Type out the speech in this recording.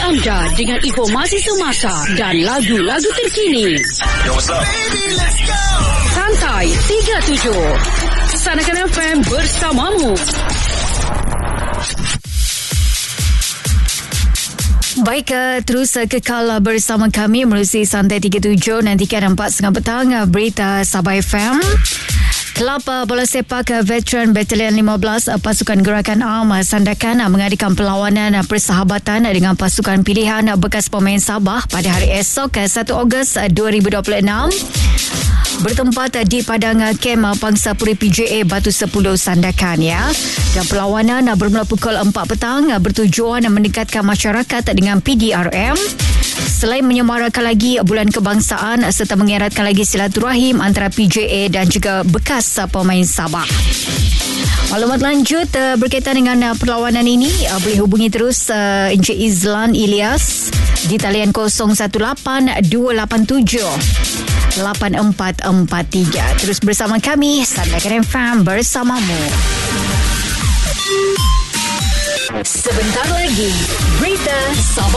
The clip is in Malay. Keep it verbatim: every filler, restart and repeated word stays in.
anda dengan informasi semasa dan lagu-lagu terkini. Yo, what's up? Baby, let's go! Santai tiga puluh tujuh. Sanakan F M bersamamu. Baik, terus kekal bersama kami melalui Santai tiga puluh tujuh. Nantikan empat tiga puluh petang berita Sabah F M. Kelab bola sepak veteran Batalion lima belas Pasukan Gerakan Am Sandakan mengadakan perlawanan persahabatan dengan pasukan pilihan bekas pemain Sabah pada hari esok satu Ogos dua ribu dua puluh enam bertempat di padang kem Pangsapuri P J A Batu sepuluh Sandakan ya. Dan perlawanan bermula pukul empat petang bertujuan mendekatkan masyarakat dengan P D R M selain menyemarakan lagi bulan kebangsaan serta mengeratkan lagi silaturahim antara P J A dan juga bekas pemain Sabah. Maklumat lanjut uh, berkaitan dengan uh, perlawanan ini uh, boleh hubungi terus uh, Encik Izlan Ilyas di talian kosong satu lapan dua lapan tujuh lapan empat empat tiga. Terus bersama kami Sandakan F M bersamamu. Sebentar lagi berita